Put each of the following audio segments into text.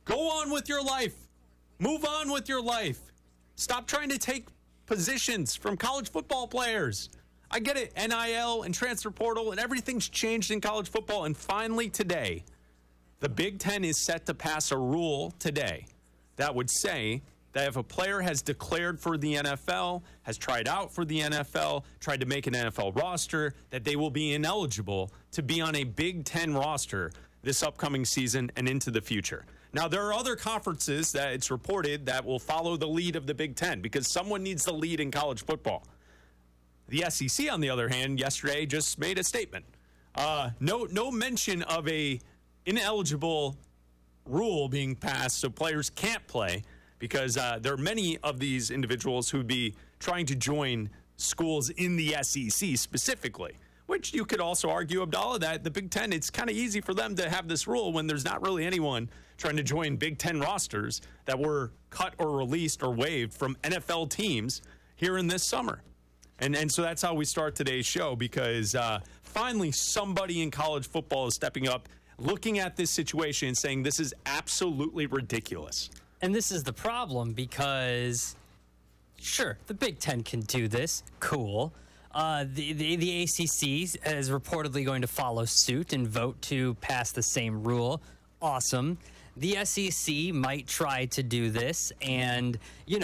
Go on with your life. Move on with your life. Stop trying to take positions from college football players. I get it, NIL and transfer portal and everything's changed in college football. And finally today, the Big Ten is set to pass a rule today that would say that if a player has declared for the NFL, has tried out for the NFL, tried to make an NFL roster, that they will be ineligible to be on a Big Ten roster this upcoming season and into the future. Now, there are other conferences that it's reported that will follow the lead of the Big Ten because someone needs the lead in college football. The SEC, on the other hand, yesterday just made a statement. No mention of a ineligible rule being passed so players can't play because there are many of these individuals who would be trying to join schools in the SEC specifically, which you could also argue, Abdallah, that the Big Ten, it's kind of easy for them to have this rule when there's not really anyone trying to join Big Ten rosters that were cut or released or waived from NFL teams here in this summer. And so that's how we start today's show because finally somebody in college football is stepping up, looking at this situation and saying this is absolutely ridiculous. And this is the problem because, sure, the Big Ten can do this. Cool. The ACC is reportedly going to follow suit and vote to pass the same rule. Awesome. The SEC might try to do this, and,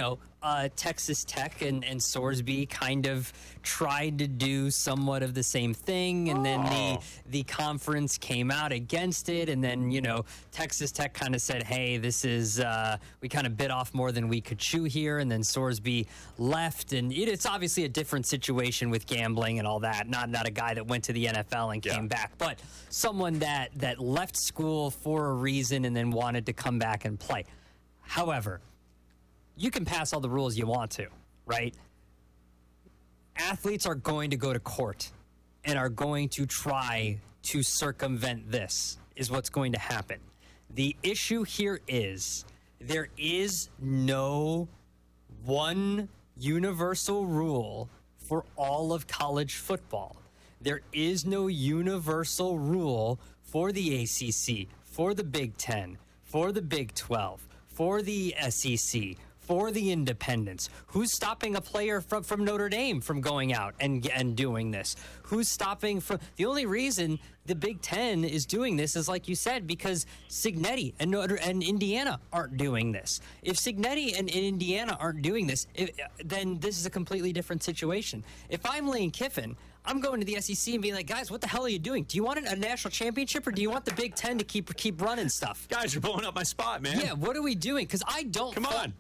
Texas Tech and Sorsby kind of tried to do somewhat of the same thing, and then the conference came out against it, and then, Texas Tech kind of said, hey, this is, we kind of bit off more than we could chew here, and then Sorsby left, and it's obviously a different situation with gambling and all that, not a guy that went to the NFL and came back, but someone that left school for a reason and then wanted to come back and play. However, you can pass all the rules you want to, right? Athletes are going to go to court and are going to try to circumvent this, is what's going to happen. The issue here is there is no one universal rule for all of college football. There is no universal rule for the ACC, for the Big Ten, for the Big 12, for the SEC, for the independents. Who's stopping a player from Notre Dame from going out and doing this? Who's stopping from... The only reason the Big Ten is doing this is, like you said, because Cignetti and Indiana aren't doing this. If Cignetti and Indiana aren't doing this, then this is a completely different situation. If I'm Lane Kiffin, I'm going to the SEC and being like, guys, what the hell are you doing? Do you want a national championship or do you want the Big Ten to keep running stuff? Guys, you're blowing up my spot, man. Yeah, what are we doing? Because I don't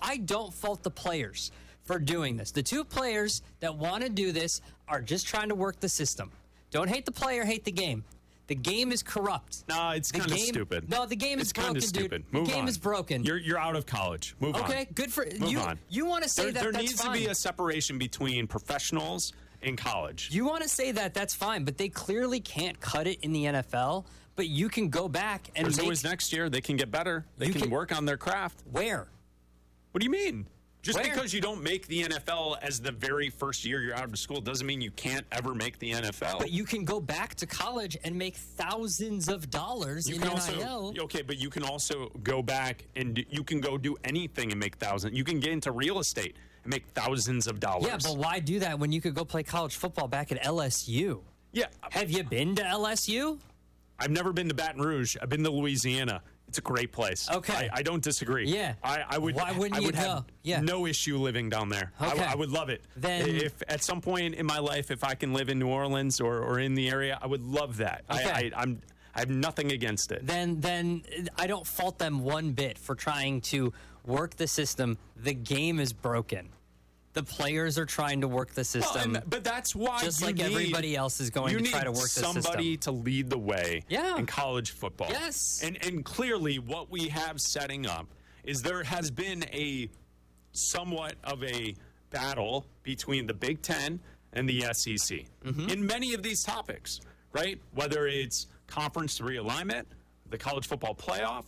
fault the players for doing this. The two players that want to do this are just trying to work the system. Don't hate the player, hate the game. The game is corrupt. No, it's kind of stupid. No, the game is broken, dude. Move the game on. is broken. You're out of college. Move on. Okay, good for Move you. on. You want to say there that's needs fine. to be a separation between professionals in college. You want to say that's fine, but they clearly can't cut it in the NFL. But you can go back and There's always next year. They can get better. They can work on their craft. Where? What do you mean? Just Where? because you don't make the NFL as the very first year you're out of school doesn't mean you can't ever make the NFL. But you can go back to college and make thousands of dollars in NIL. Okay, but you can also go back and you can go do anything and make thousands. You can get into real estate and make thousands of dollars. Yeah, but why do that when you could go play college football back at LSU? Yeah. Have you been to LSU? I've never been to Baton Rouge. I've been to Louisiana. It's a great place. Okay. I don't disagree. Yeah. I would. Why wouldn't you have go? Yeah. no issue living down there. Okay. I would love it. Then, if at some point in my life, if I can live in New Orleans or in the area, I would love that. Okay. I have nothing against it. Then I don't fault them one bit for trying to work the system. The game is broken. The players are trying to work the system. Well, but that's why just like everybody else is going to try to work the system. You need somebody to lead the way in college football. Yes. And clearly what we have setting up is there has been a somewhat of a battle between the Big Ten and the SEC in many of these topics, right? Whether it's conference realignment, the college football playoff,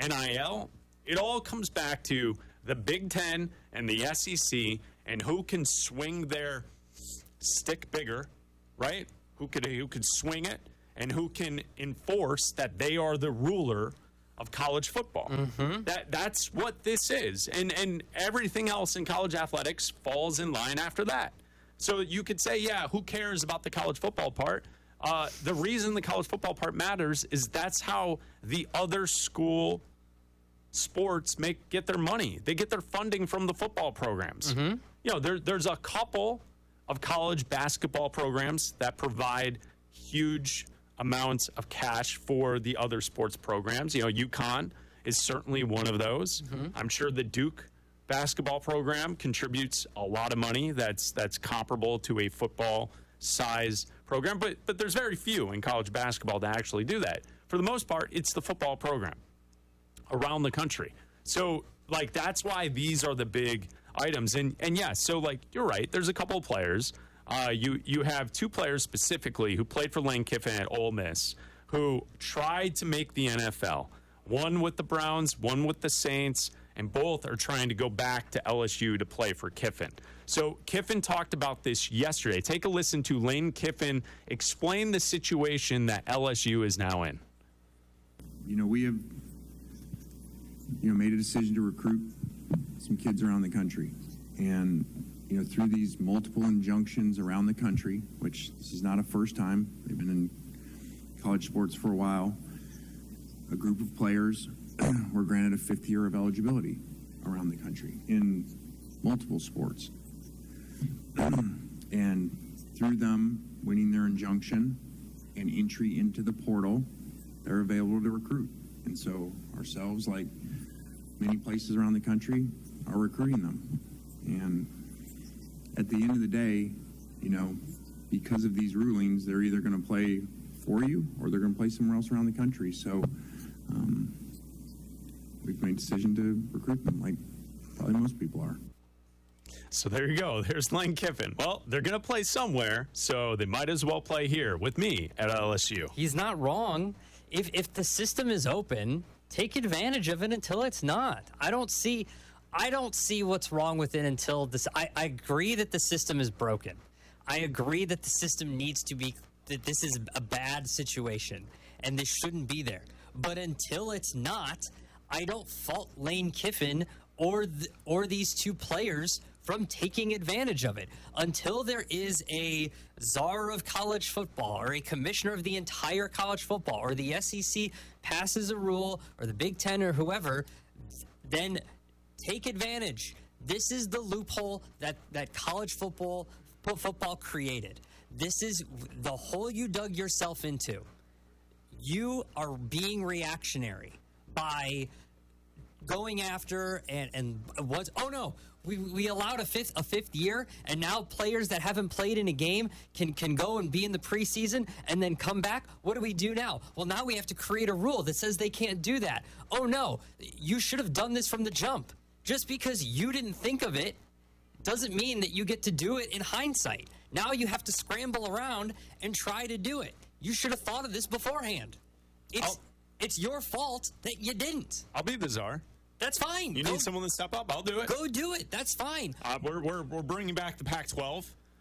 NIL, it all comes back to the Big Ten and the SEC and who can swing their stick bigger, right? Who could swing it and who can enforce that they are the ruler of college football. That's what this is. And everything else in college athletics falls in line after that. So you could say, yeah, who cares about the college football part? The reason the college football part matters is that's how the other school sports get their money. They get their funding from the football programs. You know, there's a couple of college basketball programs that provide huge amounts of cash for the other sports programs. You know, UConn is certainly one of those. I'm sure the Duke basketball program contributes a lot of money that's comparable to a football size program, but there's very few in college basketball that actually do that. For the most part, it's the football program around the country. So like that's why these are the big items. And yes, so like you're right, there's a couple of players. You have two players specifically who played for Lane Kiffin at Ole Miss who tried to make the NFL. One with the Browns, one with the Saints, and both are trying to go back to LSU to play for Kiffin. So Kiffin talked about this yesterday. Take a listen to Lane Kiffin explain the situation that LSU is now in. You know, we have, made a decision to recruit some kids around the country. And, through these multiple injunctions around the country, which this is not a first time, they've been in college sports for a while, a group of players were granted a fifth year of eligibility around the country in multiple sports. And through them winning their injunction and entry into the portal, they're available to recruit. And so ourselves, like many places around the country, are recruiting them. And at the end of the day, because of these rulings, they're either going to play for you or they're going to play somewhere else around the country. So we've made a decision to recruit them like probably most people are. So there you go. There's Lane Kiffin. Well, they're going to play somewhere, so they might as well play here with me at LSU. He's not wrong. If the system is open, take advantage of it until it's not. I don't see what's wrong with it until this. I agree that the system is broken. I agree that the system needs to be, that this is a bad situation and this shouldn't be there. But until it's not, I don't fault Lane Kiffin or these two players from taking advantage of it. Until there is a czar of college football or a commissioner of the entire college football or the SEC passes a rule or the Big Ten or whoever, then take advantage. This is the loophole that college football created. This is the hole you dug yourself into. You are being reactionary by going after and what's, oh no, we allowed a fifth year, and now players that haven't played in a game can go and be in the preseason and then come back. What do we do now? Well, now we have to create a rule that says they can't do that. Oh no, you should have done this from the jump. Just because you didn't think of it doesn't mean that you get to do it in hindsight. Now you have to scramble around and try to do it. You should have thought of this beforehand. It's your fault that you didn't. I'll be the czar. That's fine. You need someone to step up? I'll do it. Go do it. That's fine. We're bringing back the Pac-12.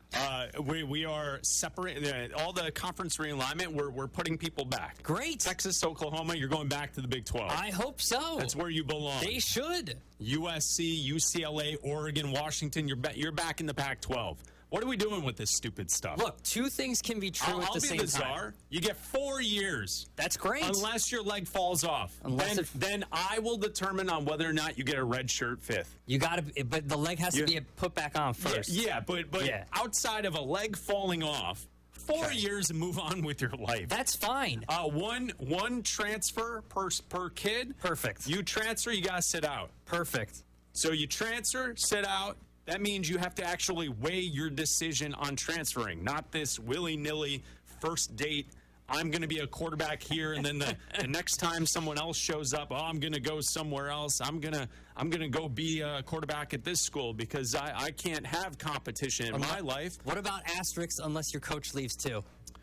We are separating all the conference realignment. We're putting people back. Great. Texas, Oklahoma, you're going back to the Big 12. I hope so. That's where you belong. They should. USC, UCLA, Oregon, Washington, you're back in the Pac-12. What are we doing with this stupid stuff? Look, two things can be true at the same time. I'll be the czar. You get 4 years. That's great. Unless your leg falls off. Then I will determine on whether or not you get a red shirt fifth. You got to, but the leg has to be put back on first. Yeah, but outside of a leg falling off, 4 years and move on with your life. That's fine. One transfer per kid. Perfect. You transfer, you got to sit out. Perfect. So you transfer, sit out. That means you have to actually weigh your decision on transferring, not this willy-nilly first date. I'm going to be a quarterback here, and then the next time someone else shows up, I'm going to go somewhere else. I'm gonna go be a quarterback at this school because I can't have competition in my life. What about asterisks unless your coach leaves too?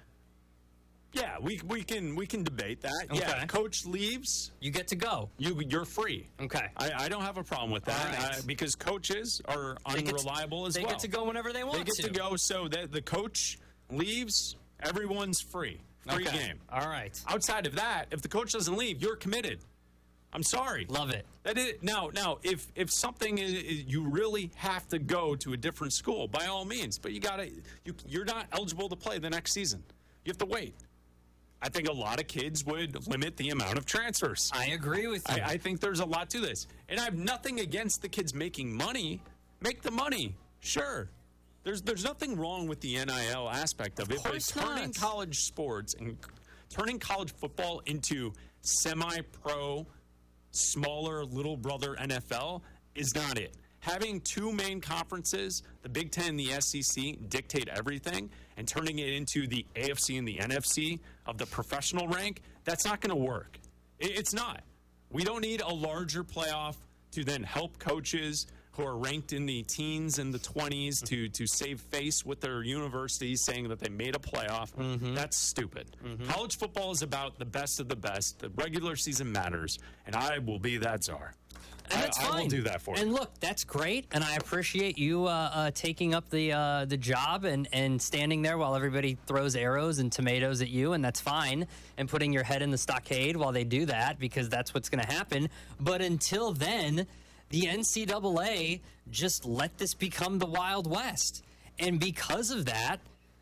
Yeah, we can debate that. Okay. Yeah, coach leaves, you get to go. You're free. Okay. I don't have a problem with that right. Because coaches are unreliable as well. They get to go whenever they want to. They get to go, so that the coach leaves, everyone's free. Free game. All right. Outside of that, if the coach doesn't leave, you're committed. I'm sorry. Love it. That is, now, if something is, you really have to go to a different school, by all means. But you're not eligible to play the next season. You have to wait. I think a lot of kids would limit the amount of transfers. I agree with you. I think there's a lot to this. And I have nothing against the kids making money. Make the money. Sure. There's nothing wrong with the NIL aspect of it. But turning college sports and turning college football into semi-pro, smaller little brother NFL is not it. Having two main conferences, the Big Ten and the SEC, dictate everything, and turning it into the AFC and the NFC of the professional rank, that's not going to work. It's not. We don't need a larger playoff to then help coaches who are ranked in the teens and the 20s to save face with their universities saying that they made a playoff. That's stupid. College football is about the best of the best. The regular season matters, and I will be that czar. And that's fine. I will do that for you. And look, that's great, and I appreciate you taking up the job and standing there while everybody throws arrows and tomatoes at you, and that's fine, and putting your head in the stockade while they do that, because that's what's going to happen. But until then, the NCAA just let this become the Wild West. And because of that,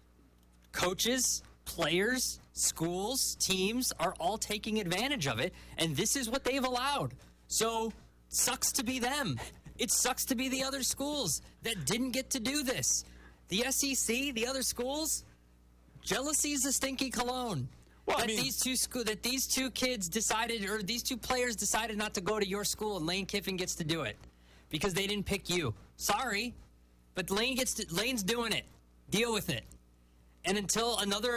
coaches, players, schools, teams are all taking advantage of it, and this is what they've allowed. So, sucks to be them. It sucks to be the other schools that didn't get to do this. The SEC, the other schools, jealousy is a stinky cologne. Well, that these two kids decided, or these two players decided not to go to your school, and Lane Kiffin gets to do it because they didn't pick you. Sorry, but Lane's doing it. Deal with it. And until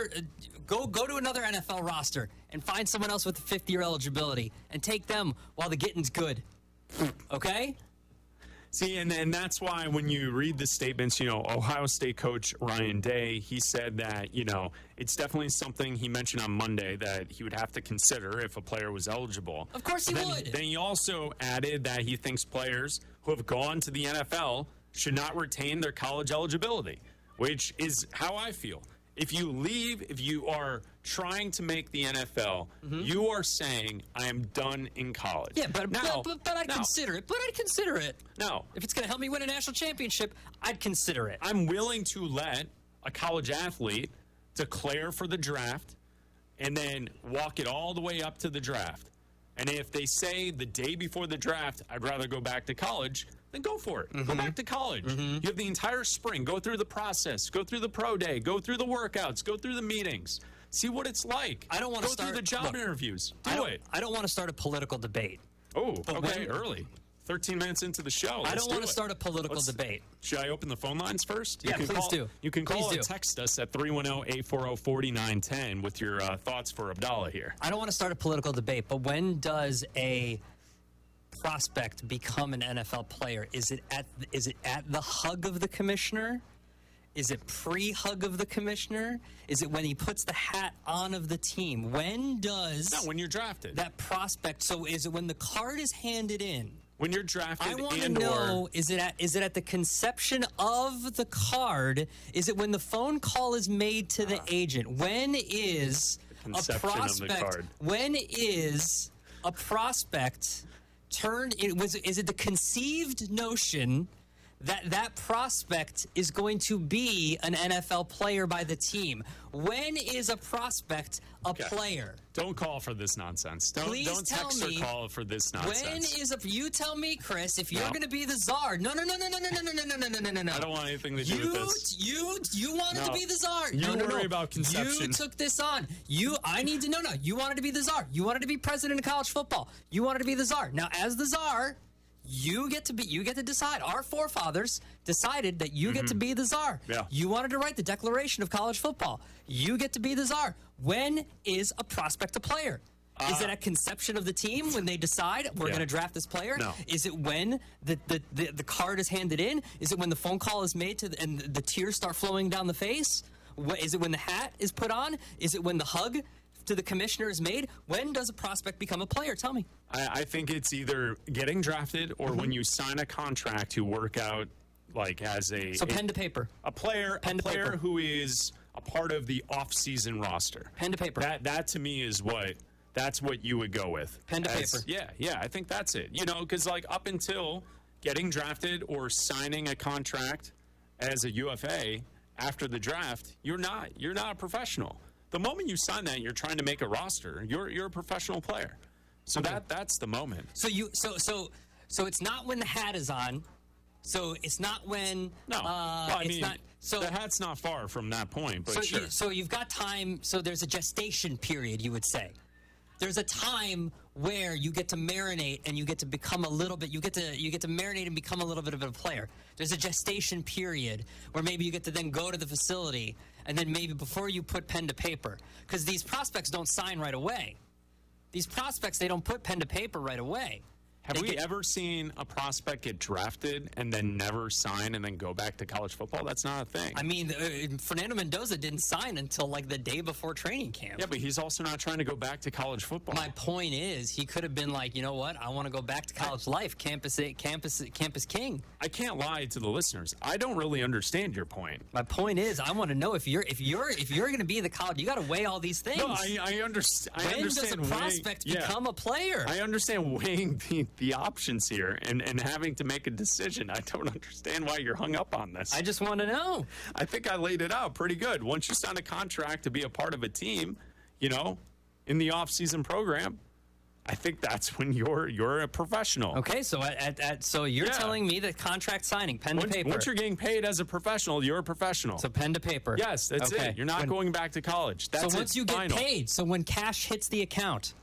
go to another NFL roster and find someone else with a fifth-year eligibility and take them while the getting's good. Okay? See, and that's why when you read the statements, Ohio State coach Ryan Day, he said that, it's definitely something he mentioned on Monday that he would have to consider if a player was eligible. Of course he would. Then he also added that he thinks players who have gone to the NFL should not retain their college eligibility, which is how I feel. If you leave, if you are trying to make the NFL, you are saying, I am done in college. Yeah, but I'd consider it. But I'd consider it. No. If it's going to help me win a national championship, I'd consider it. I'm willing to let a college athlete declare for the draft and then walk it all the way up to the draft. And if they say the day before the draft, I'd rather go back to college, then go for it. Go back to college. You have the entire spring. Go through the process. Go through the pro day. Go through the workouts. Go through the meetings. See what it's like. I don't want to start through the job interviews. Do it. I don't want to start a political debate. Oh, okay, early. 13 minutes into the show. I don't want to start a political debate. Should I open the phone lines first? Yeah, please do. You can call or text us at 310-840-4910 with your thoughts for Abdallah here. I don't want to start a political debate, but when does a prospect become an NFL player? Is it at the hug of the commissioner? Is it pre-hug of the commissioner? Is it when he puts the hat on of the team? When does... No, when you're drafted. That prospect... So is it when the card is handed in? When you're drafted, I want to know, is it at the conception of the card? Is it when the phone call is made to the agent? When is a prospect... When is a prospect turned... Is it the conceived notion... that prospect is going to be an NFL player by the team? When is a prospect a player? Don't call for this nonsense. Don't text or call for this nonsense. You tell me, Chris, if you're going to be the czar. No. I don't want anything to do with this. You wanted to be the czar. You worry about conception. You took this on. I need to know. No, you wanted to be the czar. You wanted to be president of college football. You wanted to be the czar. Now, as the czar, you get to decide. Our forefathers decided that you get to be the czar. Yeah. You wanted to write the Declaration of College Football. You get to be the czar. When is a prospect a player? Is it at conception of the team when they decide we're going to draft this player? No. Is it when the card is handed in? Is it when the phone call is made and the tears start flowing down the face? Is it when the hat is put on? Is it when the hug to the commissioner is made? When does a prospect become a player? Tell me. I think it's either getting drafted or when you sign a contract to work out, like as pen to paper. A player who is a part of the off-season roster. Pen to paper. That to me is what that's what you would go with. Pen to paper. Yeah, I think that's it. You know, because like up until getting drafted or signing a contract as a UFA after the draft, you're not a professional. The moment you sign that, you're trying to make a roster. You're a professional player. So that's the moment. So it's not when the hat is on. So it's not when the hat's not far from that point, but sure. So you've got time. So there's a gestation period, you would say. There's a time where you get to marinate and you get to become a little bit. You get to marinate and become a little bit of a player. There's a gestation period where maybe you get to then go to the facility and then maybe before you put pen to paper, because these prospects don't sign right away. These prospects, they don't put pen to paper right away. Have we ever seen a prospect get drafted and then never sign and then go back to college football? That's not a thing. I mean, Fernando Mendoza didn't sign until like the day before training camp. Yeah, but he's also not trying to go back to college football. My point is, he could have been like, you know what? I want to go back to college life, campus king. I can't lie to the listeners. I don't really understand your point. My point is, I want to know if you're going to be the college, you got to weigh all these things. No, I understand. When does a prospect become a player? I understand weighing the options here and having to make a decision. I don't understand why you're hung up on this. I just want to know. I think I laid it out pretty good. Once you sign a contract to be a part of a team, you know, in the off-season program, I think that's when you're a professional. Okay, so so you're telling me that contract signing, pen to paper. Once you're getting paid as a professional, you're a professional. So pen to paper. Yes, that's it. You're not going back to college. That's so once you get paid, so when cash hits the account.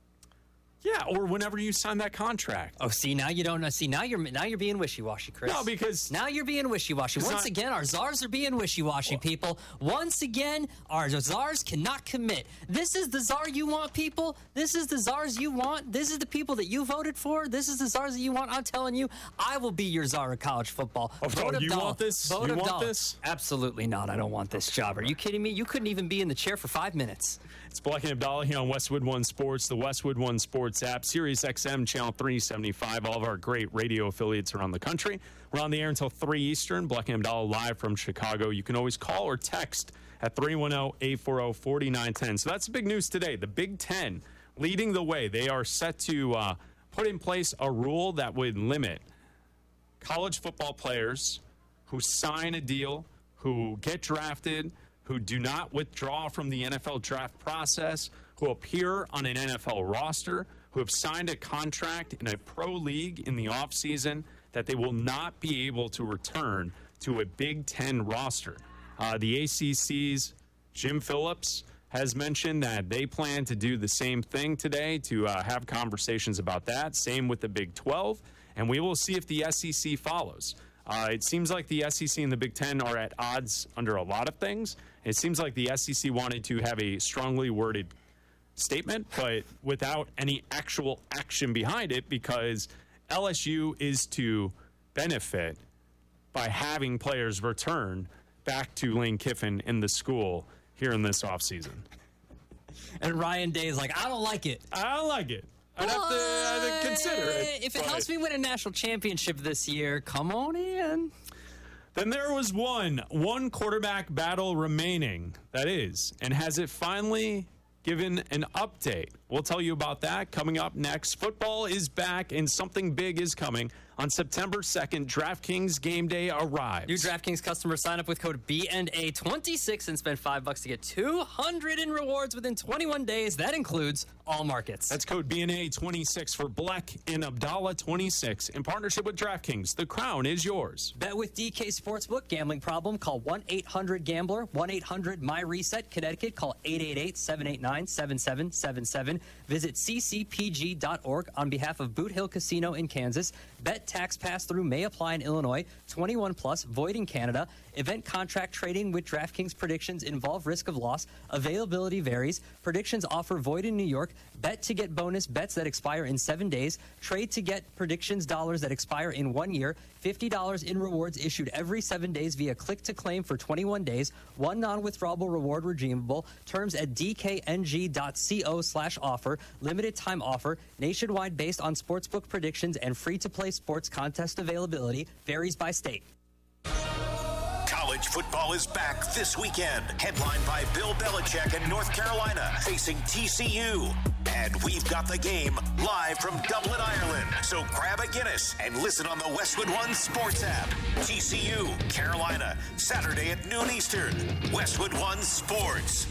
Yeah, or whenever you sign that contract. Oh, see, now you don't know. See, now you're being wishy-washy, Chris. No, because now you're being wishy-washy. Once again, our czars are being wishy-washy, people. Once again, our czars cannot commit. This is the czar you want, people. This is the czars you want. This is the people that you voted for. This is the czars that you want. I'm telling you, I will be your czar of college football. Oh, you want this? Vote you of want this? Absolutely not. I don't want this job. Are you kidding me? You couldn't even be in the chair for 5 minutes. It's Black and Abdallah here on Westwood One Sports, the Westwood One Sports app, Sirius XM, Channel 375, all of our great radio affiliates around the country. We're on the air until 3 Eastern, Black and Abdallah live from Chicago. You can always call or text at 310-840-4910. So that's the big news today. The Big Ten leading the way. They are set to put in place a rule that would limit college football players who sign a deal, who get drafted, who do not withdraw from the NFL draft process, who appear on an NFL roster, who have signed a contract in a pro league in the offseason, that they will not be able to return to a Big Ten roster. The ACC's Jim Phillips has mentioned that they plan to do the same thing today, to have conversations about that. Same with the Big 12, and we will see if the SEC follows. It seems like the SEC and the Big Ten are at odds under a lot of things. It seems like the SEC wanted to have a strongly worded statement, but without any actual action behind it, because LSU is to benefit by having players return back to Lane Kiffin in the school here in this offseason. And Ryan Day is like, I don't like it. I don't like it. I'd have to consider it. If it helps me win a national championship this year, come on in. Then there was one quarterback battle remaining, that is, and has it finally given an update? We'll tell you about that coming up next. Football is back, and something big is coming. On September 2nd, DraftKings Game Day arrives. New DraftKings customers sign up with code BNA26 and spend $5 to get $200 in rewards within 21 days. That includes all markets. That's code BNA26 for Black and Abdallah 26 in partnership with DraftKings. The crown is yours. Bet with DK Sportsbook. Gambling problem? Call 1-800-GAMBLER. 1-800-MY-RESET. Connecticut. Call 888-789-7777. Visit ccpg.org on behalf of Boot Hill Casino in Kansas. Bet tax pass-through may apply in Illinois. 21 plus, void in Canada. Event contract trading with DraftKings predictions involve risk of loss. Availability varies. Predictions offer void in New York. Bet to get bonus bets that expire in 7 days. Trade to get predictions dollars that expire in 1 year. $50 in rewards issued every 7 days via click to claim for 21 days. One non-withdrawable reward redeemable. Terms at dkng.co/offer. Limited time offer. Nationwide based on sportsbook predictions and free-to-play sports contest availability. Varies by state. College football is back this weekend, headlined by Bill Belichick and North Carolina facing TCU. And we've got the game live from Dublin, Ireland. So grab a Guinness and listen on the Westwood One Sports app. TCU, Carolina, Saturday at noon Eastern. Westwood One Sports.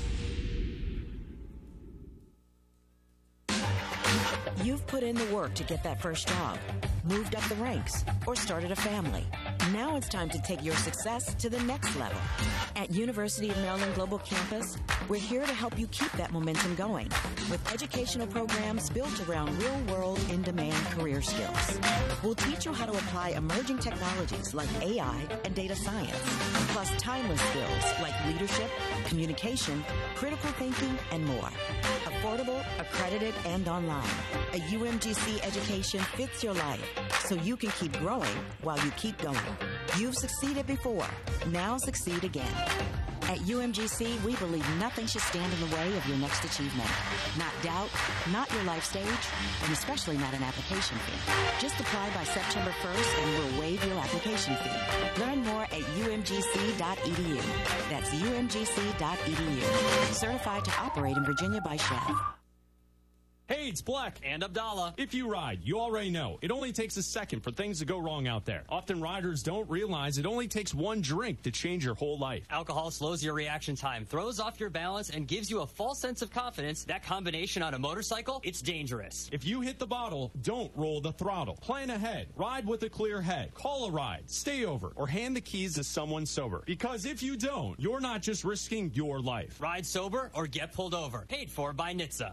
You've put in the work to get that first job, moved up the ranks, or started a family. Now it's time to take your success to the next level. At University of Maryland Global Campus, we're here to help you keep that momentum going with educational programs built around real-world, in-demand career skills. We'll teach you how to apply emerging technologies like AI and data science, plus timeless skills like leadership, communication, critical thinking, and more. Affordable, accredited, and online. A UMGC education fits your life, so you can keep growing while you keep going. You've succeeded before. Now succeed again. At UMGC, we believe nothing should stand in the way of your next achievement. Not doubt, not your life stage, and especially not an application fee. Just apply by September 1st and we'll waive your application fee. Learn more at umgc.edu. That's umgc.edu. Certified to operate in Virginia by Chef. Hey, it's Black and Abdallah. If you ride, you already know it only takes a second for things to go wrong out there. Often riders don't realize it only takes one drink to change your whole life. Alcohol slows your reaction time, throws off your balance, and gives you a false sense of confidence. That combination on a motorcycle, it's dangerous. If you hit the bottle, don't roll the throttle. Plan ahead. Ride with a clear head. Call a ride. Stay over. Or hand the keys to someone sober. Because if you don't, you're not just risking your life. Ride sober or get pulled over. Paid for by NHTSA.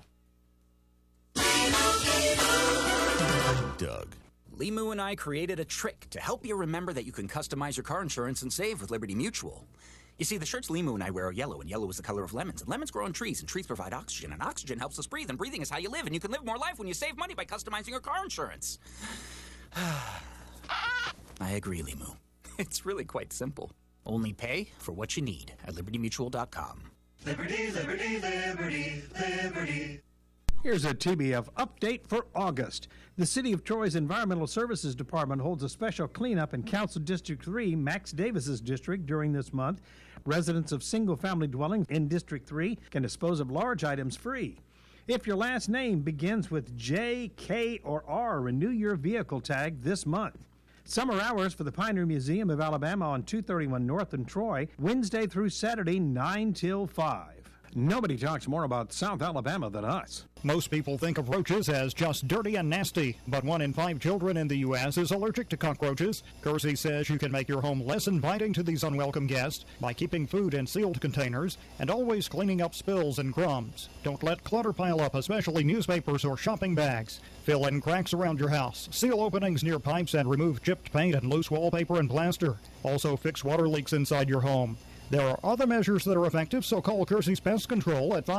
Doug. Limu and I created a trick to help you remember that you can customize your car insurance and save with Liberty Mutual. You see, the shirts Limu and I wear are yellow, and yellow is the color of lemons. And lemons grow on trees, and trees provide oxygen, and oxygen helps us breathe, and breathing is how you live, and you can live more life when you save money by customizing your car insurance. I agree, Limu. It's really quite simple. Only pay for what you need at libertymutual.com. Liberty, liberty, liberty, liberty. Here's a TBF update for August. The City of Troy's Environmental Services Department holds a special cleanup in Council District 3, Max Davis's district, during this month. Residents of single-family dwellings in District 3 can dispose of large items free. If your last name begins with J, K, or R, renew your vehicle tag this month. Summer hours for the Pioneer Museum of Alabama on 231 North in Troy, Wednesday through Saturday, 9 till 5. Nobody talks more about South Alabama than us. Most people think of roaches as just dirty and nasty, but 1 in 5 children in the U.S. is allergic to cockroaches. Kersey says you can make your home less inviting to these unwelcome guests by keeping food in sealed containers and always cleaning up spills and crumbs. Don't let clutter pile up, especially newspapers or shopping bags. Fill in cracks around your house, seal openings near pipes, and remove chipped paint and loose wallpaper and plaster. Also fix water leaks inside your home. There are other measures that are effective, so call Kersey's Pest Control at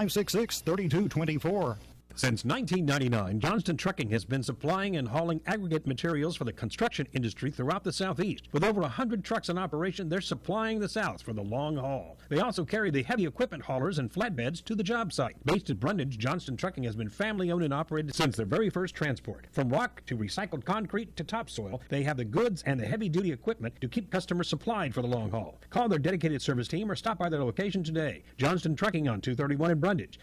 566-3224. Since 1999, Johnston Trucking has been supplying and hauling aggregate materials for the construction industry throughout the Southeast. With over 100 trucks in operation, they're supplying the South for the long haul. They also carry the heavy equipment haulers and flatbeds to the job site. Based at Brundage, Johnston Trucking has been family-owned and operated since their very first transport. From rock to recycled concrete to topsoil, they have the goods and the heavy-duty equipment to keep customers supplied for the long haul. Call their dedicated service team or stop by their location today. Johnston Trucking on 231 in Brundage,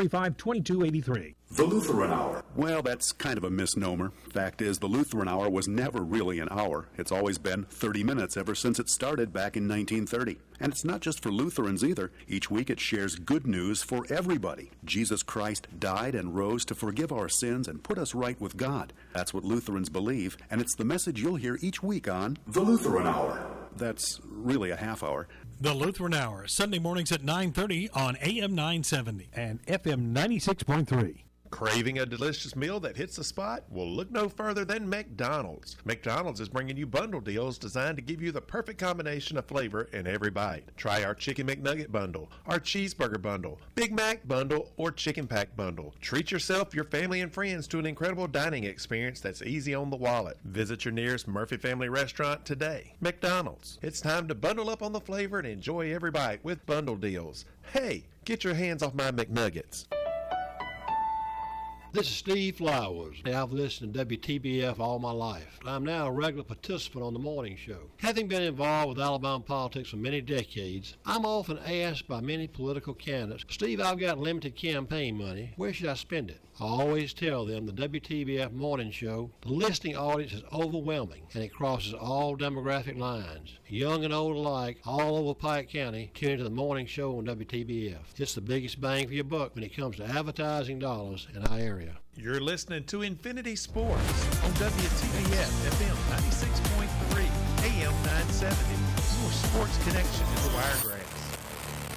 735-2283. The Lutheran Hour. Well, that's kind of a misnomer. Fact is, the Lutheran Hour was never really an hour. It's always been 30 minutes ever since it started back in 1930. And it's not just for Lutherans either. Each week it shares good news for everybody. Jesus Christ died and rose to forgive our sins and put us right with God. That's what Lutherans believe, and it's the message you'll hear each week on The Lutheran Hour. That's really a half hour. The Lutheran Hour, Sunday mornings at 9:30 on AM 970 and FM 96.3. Craving a delicious meal that hits the spot? Well, look no further than McDonald's. McDonald's is bringing you bundle deals designed to give you the perfect combination of flavor in every bite. Try our Chicken McNugget bundle, our Cheeseburger bundle, Big Mac bundle, or Chicken Pack bundle. Treat yourself, your family, and friends to an incredible dining experience that's easy on the wallet. Visit your nearest Murphy Family Restaurant today. McDonald's. It's time to bundle up on the flavor and enjoy every bite with bundle deals. Hey, get your hands off my McNuggets. This is Steve Flowers. I've listened to WTBF all my life. I'm now a regular participant on the morning show. Having been involved with Alabama politics for many decades, I'm often asked by many political candidates, Steve, I've got limited campaign money. Where should I spend it? I always tell them the WTBF morning show, the listening audience is overwhelming and it crosses all demographic lines. Young and old alike, all over Pike County, tune into the morning show on WTBF. It's the biggest bang for your buck when it comes to advertising dollars in our area. You're listening to Infinity Sports on WTBF FM 96.3, AM 970. Your sports connection to the Wiregrass.